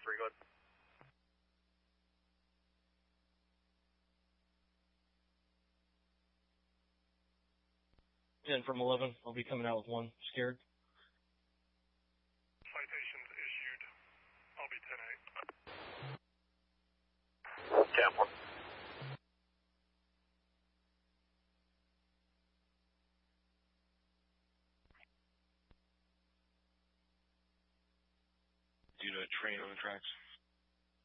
3, go ahead. And from 11, I'll be coming out with 1, scared. Citations issued. I'll be 10-8. 10-4. Due to a train on the tracks.